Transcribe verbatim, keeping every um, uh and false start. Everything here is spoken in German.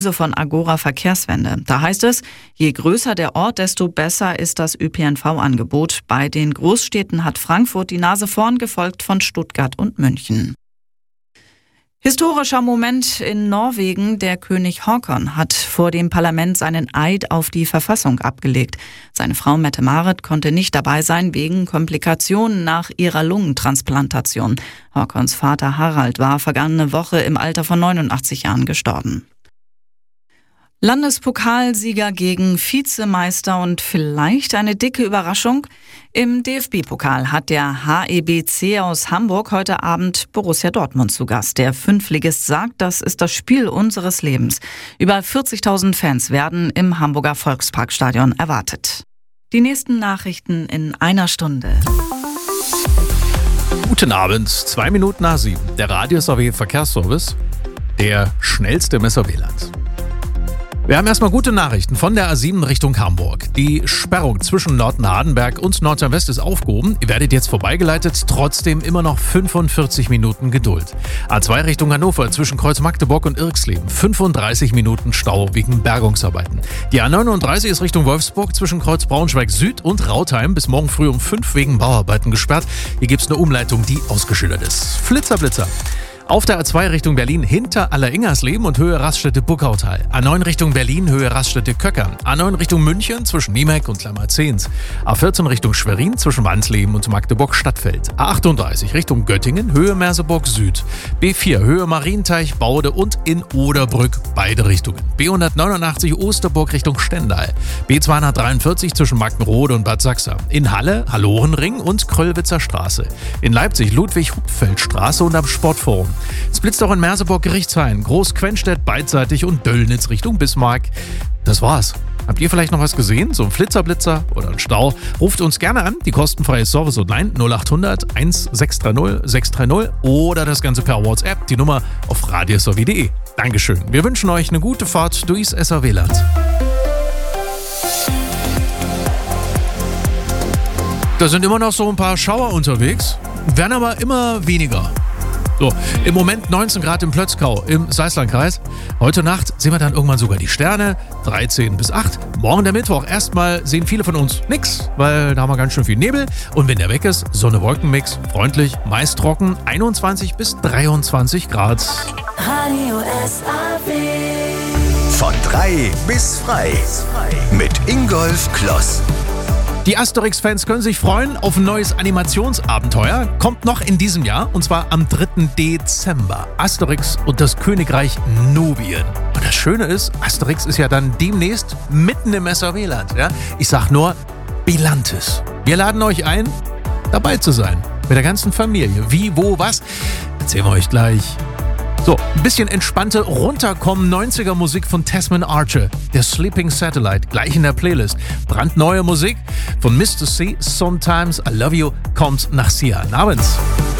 von Agora Verkehrswende. Da heißt es, je größer der Ort, desto besser ist das Ö P N V-Angebot. Bei den Großstädten hat Frankfurt die Nase vorn, gefolgt von Stuttgart und München. Historischer Moment in Norwegen. Der König Håkon hat vor dem Parlament seinen Eid auf die Verfassung abgelegt. Seine Frau Mette-Marit konnte nicht dabei sein wegen Komplikationen nach ihrer Lungentransplantation. Håkons Vater Harald war vergangene Woche im Alter von neunundachtzig Jahren gestorben. Landespokalsieger gegen Vizemeister und vielleicht eine dicke Überraschung. Im D F B-Pokal hat der H E B C aus Hamburg heute Abend Borussia Dortmund zu Gast. Der Fünftligist sagt, das ist das Spiel unseres Lebens. Über vierzigtausend Fans werden im Hamburger Volksparkstadion erwartet. Die nächsten Nachrichten in einer Stunde. Guten Abend, zwei Minuten nach sieben. Der Radio-S A W Verkehrsservice, der schnellste im S A W-Land. Wir haben erstmal gute Nachrichten von der A sieben Richtung Hamburg. Die Sperrung zwischen Nord-Hardenberg und Nordrhein-West ist aufgehoben. Ihr werdet jetzt vorbeigeleitet, trotzdem immer noch fünfundvierzig Minuten Geduld. A zwei Richtung Hannover zwischen Kreuz Magdeburg und Irxleben. fünfunddreißig Minuten Stau wegen Bergungsarbeiten. Die A neununddreißig ist Richtung Wolfsburg zwischen Kreuz Braunschweig Süd und Rautheim bis morgen früh um fünf wegen Bauarbeiten gesperrt. Hier gibt es eine Umleitung, die ausgeschildert ist. Flitzer, Blitzer. Auf der A zwei Richtung Berlin hinter Alleringersleben und Höhe Raststätte Buckautal. A neun Richtung Berlin, Höhe Raststätte Köckern. A neun Richtung München zwischen Niemek und Lammerzehns. A vierzehn Richtung Schwerin zwischen Wansleben und Magdeburg-Stadtfeld. A achtunddreißig Richtung Göttingen, Höhe Merseburg Süd. B vier, Höhe Marienteich, Baude und in Oderbrück, beide Richtungen. B hundertneunundachtzig Osterburg Richtung Stendal. B zweihundertdreiundvierzig zwischen Markenrode und Bad Sachsa. In Halle, Hallorenring und Kröllwitzer Straße. In Leipzig, Ludwig-Hupfeld-Straße und am Sportforum. Es blitzt auch in Merseburg Gerichtshain, Groß-Quenstedt beidseitig und Döllnitz Richtung Bismarck. Das war's. Habt ihr vielleicht noch was gesehen? So ein Flitzer-Blitzer oder ein Stau? Ruft uns gerne an, die kostenfreie Service Hotline null achthundert eintausendsechshundertdreißig sechshundertdreißig oder das Ganze per WhatsApp, die Nummer auf radio s a w punkt d e. Dankeschön. Wir wünschen euch eine gute Fahrt durchs S A W-Land. Da sind immer noch so ein paar Schauer unterwegs, werden aber immer weniger. So, im Moment neunzehn Grad im Plötzkau im Salzlandkreis. Heute Nacht sehen wir dann irgendwann sogar die Sterne, dreizehn bis acht. Morgen der Mittwoch. Erstmal sehen viele von uns nix, weil da haben wir ganz schön viel Nebel. Und wenn der weg ist, Sonne-Wolken-Mix, freundlich, meist trocken, einundzwanzig bis dreiundzwanzig Grad. Radio S A W. Von drei bis frei. Mit Ingolf Kloss. Die Asterix-Fans können sich freuen auf ein neues Animationsabenteuer. Kommt noch in diesem Jahr, und zwar am dritten Dezember. Asterix und das Königreich Nubien. Und das Schöne ist, Asterix ist ja dann demnächst mitten im S A W-Land. Ja? Ich sag nur, Bilantis. Wir laden euch ein, dabei zu sein. Mit der ganzen Familie. Wie, wo, was? Erzählen wir euch gleich. So, ein bisschen entspannte Runterkommen neunziger Musik von Tasman Archer, der Sleeping Satellite, gleich in der Playlist. Brandneue Musik von Mister C, Sometimes I Love You, kommt nach Sia. Abends.